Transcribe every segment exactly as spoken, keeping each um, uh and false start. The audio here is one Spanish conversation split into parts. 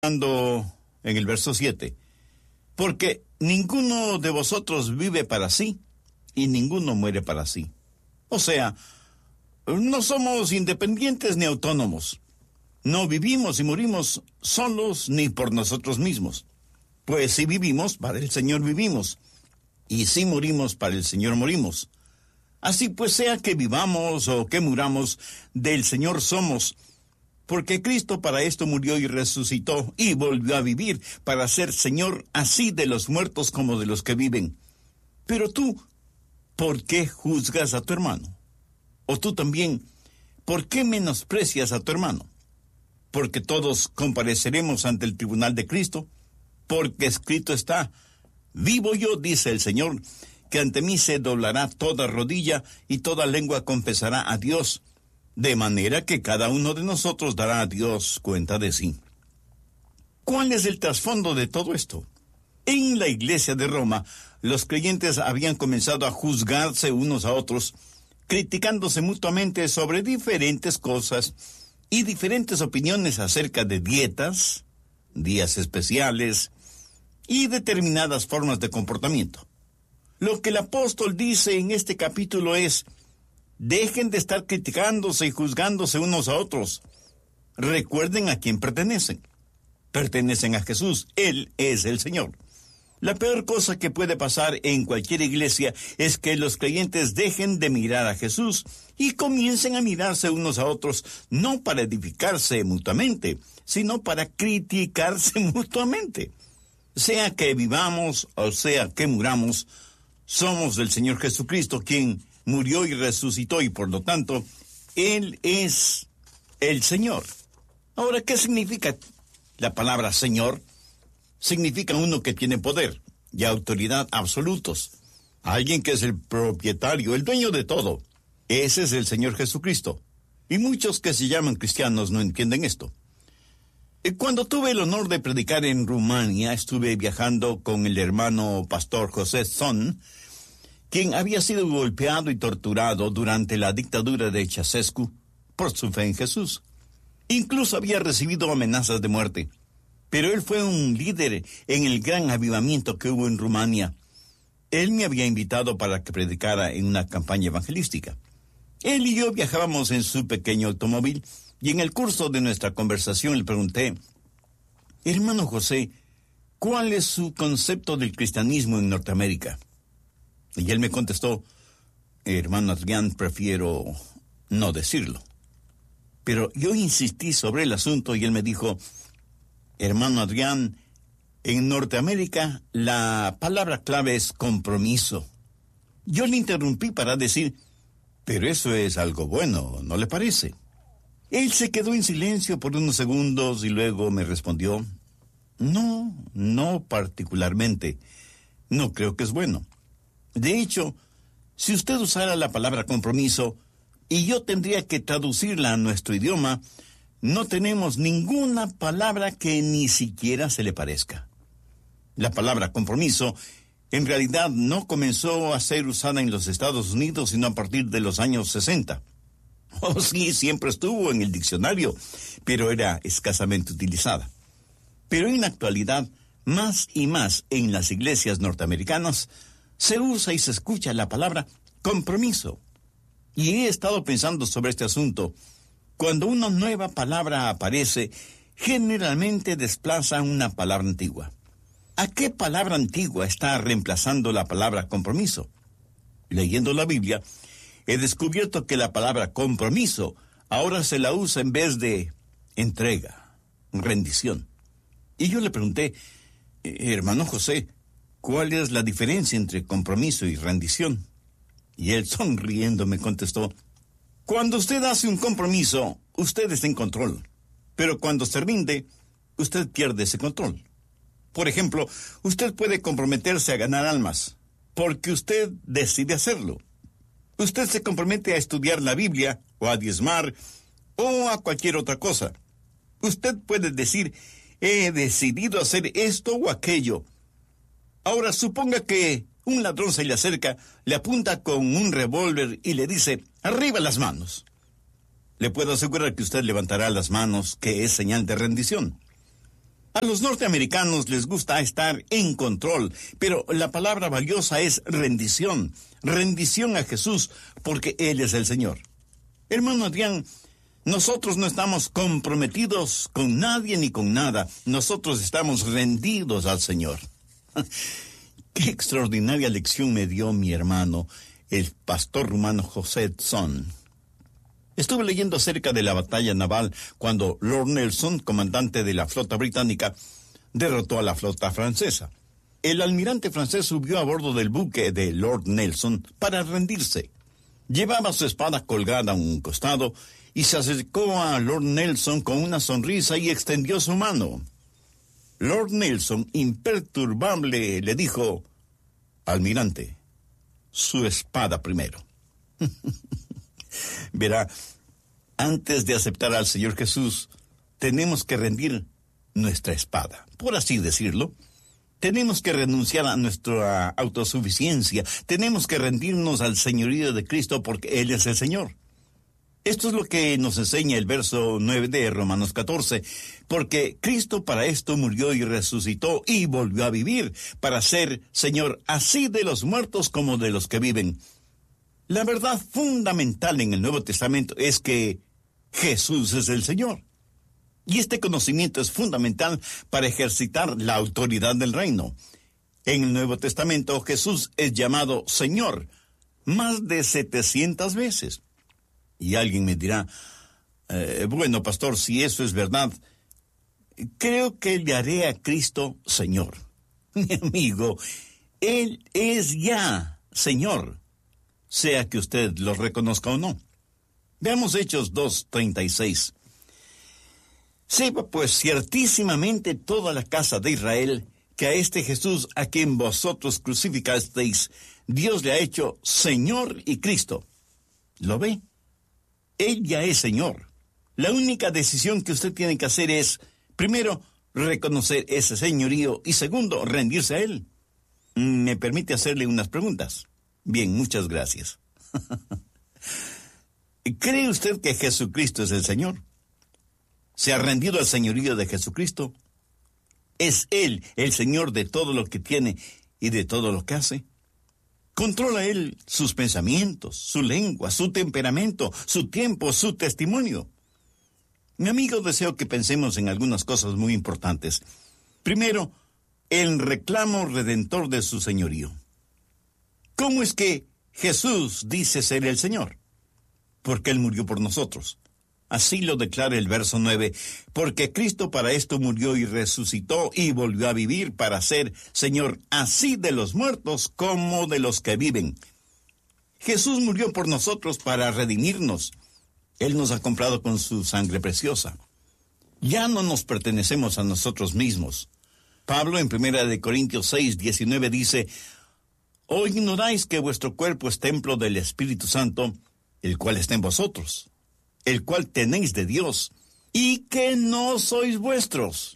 En el verso siete, porque ninguno de vosotros vive para sí, y ninguno muere para sí. O sea, no somos independientes ni autónomos. No vivimos y morimos solos ni por nosotros mismos. Pues si vivimos, para el Señor vivimos, y si morimos, para el Señor morimos. Así pues, sea que vivamos o que muramos, del Señor somos, porque Cristo para esto murió y resucitó y volvió a vivir, para ser Señor así de los muertos como de los que viven. Pero tú, ¿por qué juzgas a tu hermano? O tú también, ¿por qué menosprecias a tu hermano? Porque todos compareceremos ante el tribunal de Cristo, porque escrito está, vivo yo, dice el Señor, que ante mí se doblará toda rodilla y toda lengua confesará a Dios, de manera que cada uno de nosotros dará a Dios cuenta de sí. ¿Cuál es el trasfondo de todo esto? En la iglesia de Roma, los creyentes habían comenzado a juzgarse unos a otros, criticándose mutuamente sobre diferentes cosas y diferentes opiniones acerca de dietas, días especiales y determinadas formas de comportamiento. Lo que el apóstol dice en este capítulo es: dejen de estar criticándose y juzgándose unos a otros. Recuerden a quién pertenecen. Pertenecen a Jesús. Él es el Señor. La peor cosa que puede pasar en cualquier iglesia es que los creyentes dejen de mirar a Jesús y comiencen a mirarse unos a otros, no para edificarse mutuamente, sino para criticarse mutuamente. Sea que vivamos o sea que muramos, somos del Señor Jesucristo, quien murió y resucitó, y por lo tanto, Él es el Señor. Ahora, ¿qué significa la palabra Señor? Significa uno que tiene poder y autoridad absolutos. Alguien que es el propietario, el dueño de todo. Ese es el Señor Jesucristo. Y muchos que se llaman cristianos no entienden esto. Cuando tuve el honor de predicar en Rumania, estuve viajando con el hermano pastor José Son, quien había sido golpeado y torturado durante la dictadura de Ceausescu por su fe en Jesús. Incluso había recibido amenazas de muerte. Pero él fue un líder en el gran avivamiento que hubo en Rumania. Él me había invitado para que predicara en una campaña evangelística. Él y yo viajábamos en su pequeño automóvil, y en el curso de nuestra conversación le pregunté: hermano José, ¿cuál es su concepto del cristianismo en Norteamérica? Y él me contestó: hermano Adrián, prefiero no decirlo. Pero yo insistí sobre el asunto y él me dijo: hermano Adrián, en Norteamérica la palabra clave es compromiso. Yo le interrumpí para decir: pero eso es algo bueno, ¿no le parece? Él se quedó en silencio por unos segundos y luego me respondió: no, no particularmente. No creo que es bueno. De hecho, si usted usara la palabra compromiso y yo tendría que traducirla a nuestro idioma, no tenemos ninguna palabra que ni siquiera se le parezca. La palabra compromiso en realidad no comenzó a ser usada en los Estados Unidos sino a partir de los años sesenta. Oh, sí, siempre estuvo en el diccionario, pero era escasamente utilizada. Pero en la actualidad, más y más en las iglesias norteamericanas, se usa y se escucha la palabra compromiso. Y he estado pensando sobre este asunto. Cuando una nueva palabra aparece, generalmente desplaza una palabra antigua. ¿A qué palabra antigua está reemplazando la palabra compromiso? Leyendo la Biblia, he descubierto que la palabra compromiso ahora se la usa en vez de entrega, rendición. Y yo le pregunté: hermano José, ¿cuál es la diferencia entre compromiso y rendición? Y él, sonriendo, me contestó: cuando usted hace un compromiso, usted está en control. Pero cuando se rinde, usted pierde ese control. Por ejemplo, usted puede comprometerse a ganar almas, porque usted decide hacerlo. Usted se compromete a estudiar la Biblia, o a diezmar, o a cualquier otra cosa. Usted puede decir: he decidido hacer esto o aquello. Ahora, suponga que un ladrón se le acerca, le apunta con un revólver y le dice: arriba las manos. Le puedo asegurar que usted levantará las manos, que es señal de rendición. A los norteamericanos les gusta estar en control, pero la palabra valiosa es rendición. Rendición a Jesús, porque Él es el Señor. Hermano Adrián, nosotros no estamos comprometidos con nadie ni con nada. Nosotros estamos rendidos al Señor. Qué extraordinaria lección me dio mi hermano, el pastor rumano José Edson. Estuve leyendo acerca de la batalla naval cuando Lord Nelson, comandante de la flota británica, derrotó a la flota francesa. El almirante francés subió a bordo del buque de Lord Nelson para rendirse. Llevaba su espada colgada a un costado y se acercó a Lord Nelson con una sonrisa y extendió su mano. Lord Nelson, imperturbable, le dijo: almirante, su espada primero. Verá, antes de aceptar al Señor Jesús, tenemos que rendir nuestra espada, por así decirlo. Tenemos que renunciar a nuestra autosuficiencia. Tenemos que rendirnos al señorío de Cristo porque Él es el Señor. Esto es lo que nos enseña el verso nueve de Romanos catorce. Porque Cristo para esto murió y resucitó y volvió a vivir, para ser Señor así de los muertos como de los que viven. La verdad fundamental en el Nuevo Testamento es que Jesús es el Señor. Y este conocimiento es fundamental para ejercitar la autoridad del reino. En el Nuevo Testamento Jesús es llamado Señor más de setecientas veces. Y alguien me dirá, eh, bueno, pastor, si eso es verdad, creo que le haré a Cristo Señor. Mi amigo, Él es ya Señor, sea que usted lo reconozca o no. Veamos Hechos dos treinta y seis. Sepa pues ciertísimamente toda la casa de Israel que a este Jesús a quien vosotros crucificasteis, Dios le ha hecho Señor y Cristo. ¿Lo ve? Él ya es Señor. La única decisión que usted tiene que hacer es, primero, reconocer ese señorío y segundo, rendirse a Él. ¿Me permite hacerle unas preguntas? Bien, muchas gracias. ¿Cree usted que Jesucristo es el Señor? ¿Se ha rendido al señorío de Jesucristo? ¿Es Él el Señor de todo lo que tiene y de todo lo que hace? ¿Controla Él sus pensamientos, su lengua, su temperamento, su tiempo, su testimonio? Mi amigo, deseo que pensemos en algunas cosas muy importantes. Primero, el reclamo redentor de su señorío. ¿Cómo es que Jesús dice ser el Señor? Porque Él murió por nosotros. Así lo declara el verso nueve, porque Cristo para esto murió y resucitó y volvió a vivir para ser Señor así de los muertos como de los que viven. Jesús murió por nosotros para redimirnos. Él nos ha comprado con su sangre preciosa. Ya no nos pertenecemos a nosotros mismos. Pablo en primera de Corintios seis, diecinueve dice, ¿o ignoráis que vuestro cuerpo es templo del Espíritu Santo, el cual está en vosotros, el cual tenéis de Dios, y que no sois vuestros?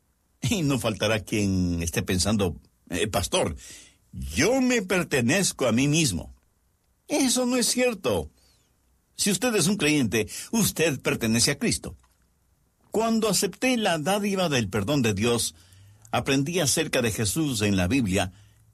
Y no faltará quien esté pensando, eh, pastor, yo me pertenezco a mí mismo. Eso no es cierto. Si usted es un creyente, usted pertenece a Cristo. Cuando acepté la dádiva del perdón de Dios, aprendí acerca de Jesús en la Biblia,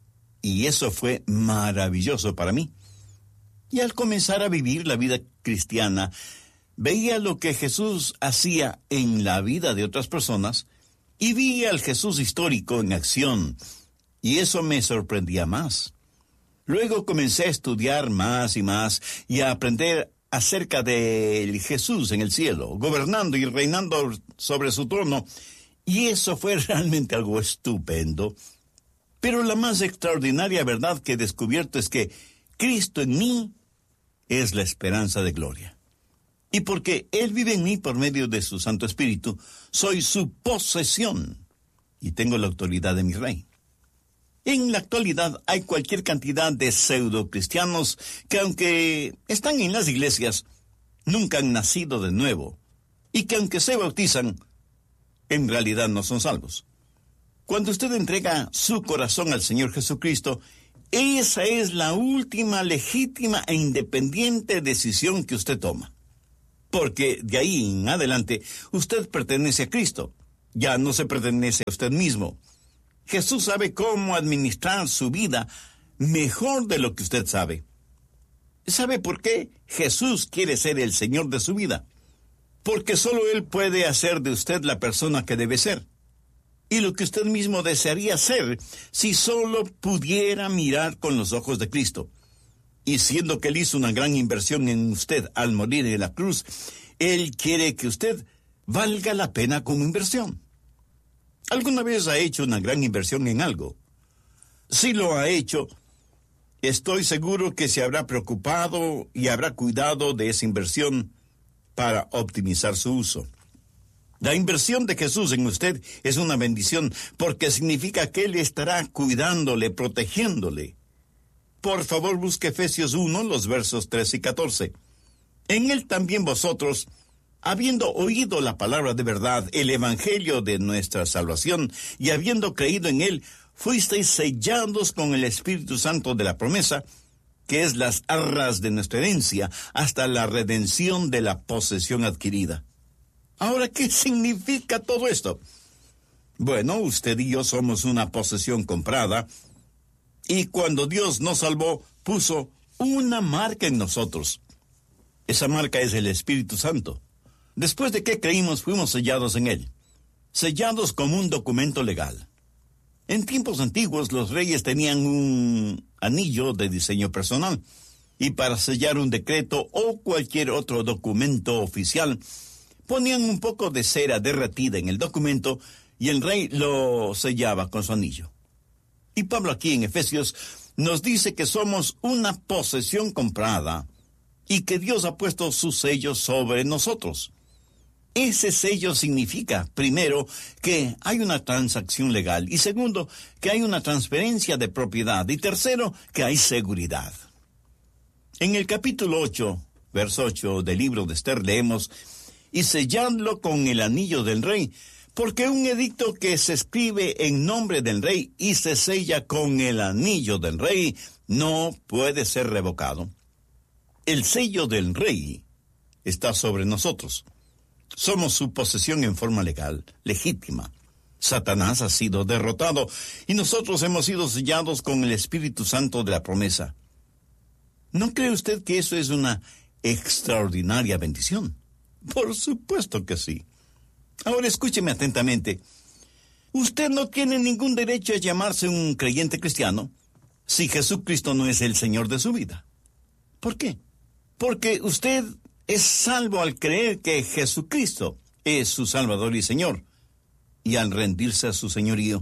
y eso fue maravilloso para mí. Y al comenzar a vivir la vida cristiana, veía lo que Jesús hacía en la vida de otras personas y vi al Jesús histórico en acción, y eso me sorprendía más. Luego comencé a estudiar más y más y a aprender acerca de Jesús en el cielo, gobernando y reinando sobre su trono, y eso fue realmente algo estupendo. Pero la más extraordinaria verdad que he descubierto es que Cristo en mí es la esperanza de gloria. Y porque Él vive en mí por medio de su Santo Espíritu, soy su posesión y tengo la autoridad de mi Rey. En la actualidad hay cualquier cantidad de pseudo-cristianos que, aunque están en las iglesias, nunca han nacido de nuevo, y que aunque se bautizan, en realidad no son salvos. Cuando usted entrega su corazón al Señor Jesucristo, esa es la última legítima e independiente decisión que usted toma. Porque de ahí en adelante usted pertenece a Cristo, ya no se pertenece a usted mismo. Jesús sabe cómo administrar su vida mejor de lo que usted sabe. ¿Sabe por qué Jesús quiere ser el Señor de su vida? Porque solo Él puede hacer de usted la persona que debe ser. Y lo que usted mismo desearía ser si solo pudiera mirar con los ojos de Cristo. Y siendo que Él hizo una gran inversión en usted al morir en la cruz, Él quiere que usted valga la pena como inversión. ¿Alguna vez ha hecho una gran inversión en algo? Si lo ha hecho, estoy seguro que se habrá preocupado y habrá cuidado de esa inversión para optimizar su uso. La inversión de Jesús en usted es una bendición porque significa que Él estará cuidándole, protegiéndole. Por favor, busque Efesios uno, los versos trece y catorce. En Él también vosotros, habiendo oído la palabra de verdad, el evangelio de nuestra salvación, y habiendo creído en Él, fuisteis sellados con el Espíritu Santo de la promesa, que es las arras de nuestra herencia, hasta la redención de la posesión adquirida. Ahora, ¿qué significa todo esto? Bueno, usted y yo somos una posesión comprada, y cuando Dios nos salvó, puso una marca en nosotros. Esa marca es el Espíritu Santo. Después de que creímos, fuimos sellados en Él, sellados como un documento legal. En tiempos antiguos, los reyes tenían un anillo de diseño personal, y para sellar un decreto o cualquier otro documento oficial, ponían un poco de cera derretida en el documento y el rey lo sellaba con su anillo. Y Pablo aquí en Efesios nos dice que somos una posesión comprada y que Dios ha puesto su sello sobre nosotros. Ese sello significa, primero, que hay una transacción legal, y segundo, que hay una transferencia de propiedad, y tercero, que hay seguridad. En el capítulo ocho, verso ocho del libro de Esther leemos: y selladlo con el anillo del rey, porque un edicto que se escribe en nombre del rey y se sella con el anillo del rey no puede ser revocado. El sello del rey está sobre nosotros. Somos su posesión en forma legal, legítima. Satanás ha sido derrotado y nosotros hemos sido sellados con el Espíritu Santo de la promesa. ¿No cree usted que eso es una extraordinaria bendición? Por supuesto que sí. Ahora escúcheme atentamente. Usted no tiene ningún derecho a llamarse un creyente cristiano si Jesucristo no es el Señor de su vida. ¿Por qué? Porque usted es salvo al creer que Jesucristo es su Salvador y Señor, y al rendirse a su señorío.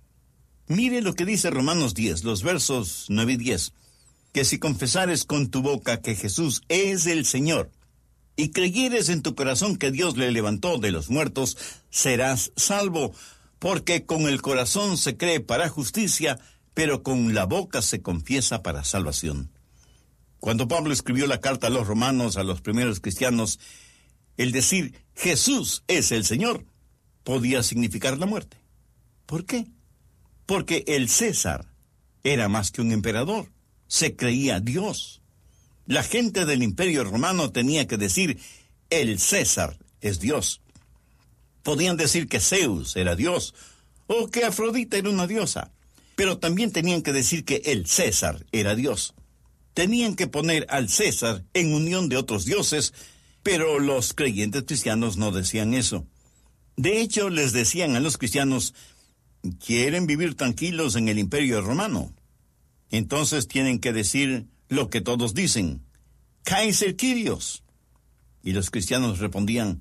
Mire lo que dice Romanos diez, los versos nueve y diez, que si confesares con tu boca que Jesús es el Señor, y creyeres en tu corazón que Dios le levantó de los muertos, serás salvo, porque con el corazón se cree para justicia, pero con la boca se confiesa para salvación. Cuando Pablo escribió la carta a los romanos, a los primeros cristianos, el decir Jesús es el Señor podía significar la muerte. ¿Por qué? Porque el César era más que un emperador, se creía Dios. La gente del Imperio Romano tenía que decir el César es Dios. Podían decir que Zeus era Dios o que Afrodita era una diosa, pero también tenían que decir que el César era Dios. Tenían que poner al César en unión de otros dioses, pero los creyentes cristianos no decían eso. De hecho, les decían a los cristianos, ¿quieren vivir tranquilos en el Imperio Romano? Entonces tienen que decir lo que todos dicen, Kaiser Kyrios. Y los cristianos respondían,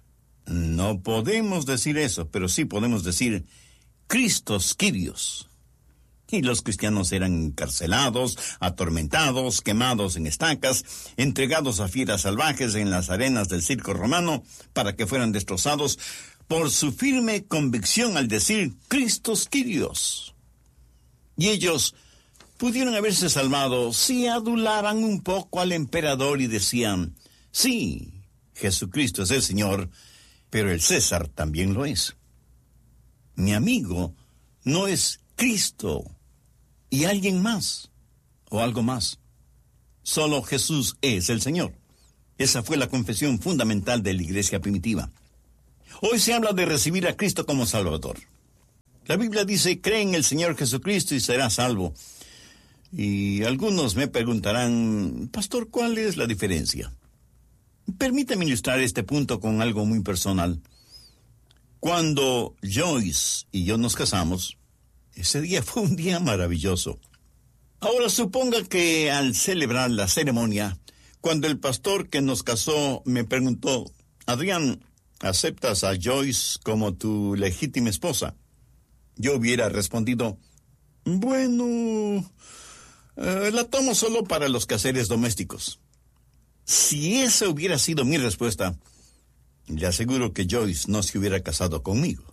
no podemos decir eso, pero sí podemos decir Christos Kyrios. Y los cristianos eran encarcelados, atormentados, quemados en estacas, entregados a fieras salvajes en las arenas del circo romano para que fueran destrozados por su firme convicción al decir Christos Kyrios. Y ellos pudieron haberse salvado si adulaban un poco al emperador y decían, sí, Jesucristo es el Señor, pero el César también lo es. Mi amigo no es Cristo y alguien más, o algo más. Solo Jesús es el Señor. Esa fue la confesión fundamental de la iglesia primitiva. Hoy se habla de recibir a Cristo como Salvador. La Biblia dice, cree en el Señor Jesucristo y serás salvo. Y algunos me preguntarán, pastor, ¿cuál es la diferencia? Permítame ilustrar este punto con algo muy personal. Cuando Joyce y yo nos casamos, ese día fue un día maravilloso. Ahora suponga que al celebrar la ceremonia, cuando el pastor que nos casó me preguntó, Adrián, ¿aceptas a Joyce como tu legítima esposa? Yo hubiera respondido, bueno, eh, la tomo solo para los quehaceres domésticos. Si esa hubiera sido mi respuesta, le aseguro que Joyce no se hubiera casado conmigo.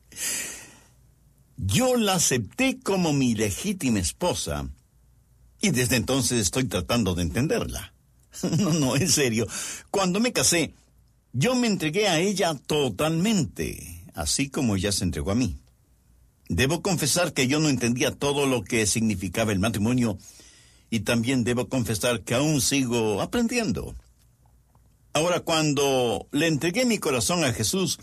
Yo la acepté como mi legítima esposa y desde entonces estoy tratando de entenderla. No, no, en serio. Cuando me casé, yo me entregué a ella totalmente, así como ella se entregó a mí. Debo confesar que yo no entendía todo lo que significaba el matrimonio y también debo confesar que aún sigo aprendiendo. Ahora, cuando le entregué mi corazón a Jesús,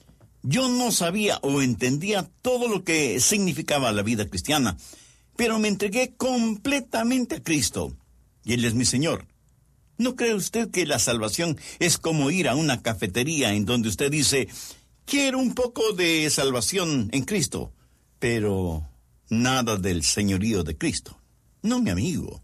yo no sabía o entendía todo lo que significaba la vida cristiana, pero me entregué completamente a Cristo, y Él es mi Señor. ¿No cree usted que la salvación es como ir a una cafetería en donde usted dice, quiero un poco de salvación en Cristo, pero nada del señorío de Cristo? No, mi amigo.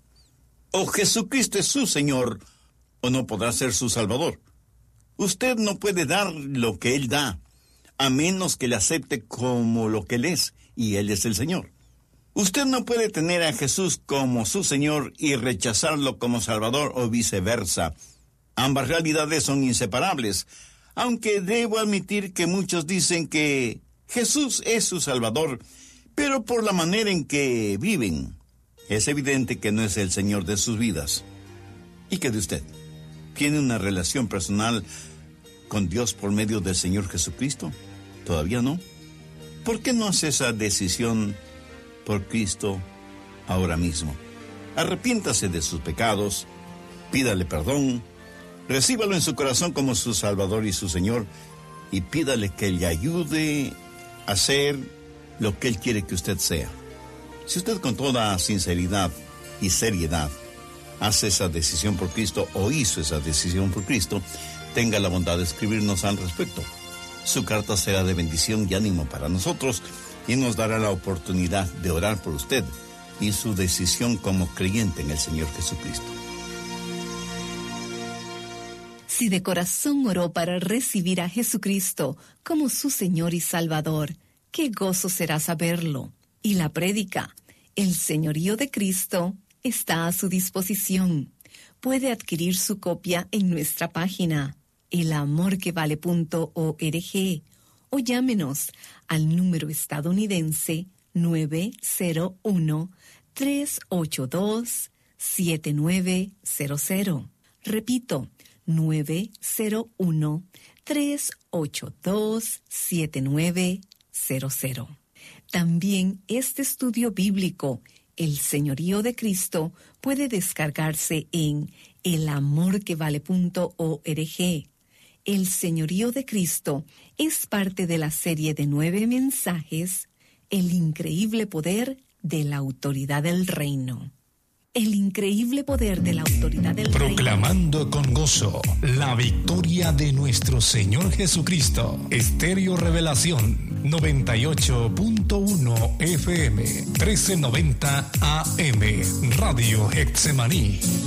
O Jesucristo es su Señor, o no podrá ser su Salvador. Usted no puede dar lo que Él da, a menos que le acepte como lo que Él es, y Él es el Señor. Usted no puede tener a Jesús como su Señor y rechazarlo como Salvador o viceversa. Ambas realidades son inseparables, aunque debo admitir que muchos dicen que Jesús es su Salvador, pero por la manera en que viven, es evidente que no es el Señor de sus vidas. ¿Y qué de usted? ¿Tiene una relación personal con Dios por medio del Señor Jesucristo? ¿Todavía no? ¿Por qué no hace esa decisión por Cristo ahora mismo? Arrepiéntase de sus pecados, pídale perdón, recíbalo en su corazón como su Salvador y su Señor, y pídale que le ayude a hacer lo que Él quiere que usted sea. Si usted con toda sinceridad y seriedad hace esa decisión por Cristo o hizo esa decisión por Cristo, tenga la bondad de escribirnos al respecto. Su carta será de bendición y ánimo para nosotros y nos dará la oportunidad de orar por usted y su decisión como creyente en el Señor Jesucristo. Si de corazón oró para recibir a Jesucristo como su Señor y Salvador, qué gozo será saberlo. Y la prédica, El Señorío de Cristo, está a su disposición. Puede adquirir su copia en nuestra página, el amor que vale punto org, o llámenos al número estadounidense nueve cero uno, tres ocho dos, siete nueve cero cero. Repito, nueve cero uno, tres ocho dos, siete nueve cero cero. También este estudio bíblico, El Señorío de Cristo, puede descargarse en el amor que vale punto org. El Señorío de Cristo es parte de la serie de nueve mensajes, El increíble poder de la autoridad del reino. El increíble poder de la autoridad del reino. Proclamando con gozo la victoria de nuestro Señor Jesucristo. Estéreo Revelación noventa y ocho punto uno F M, trece noventa A M, Radio Getsemaní.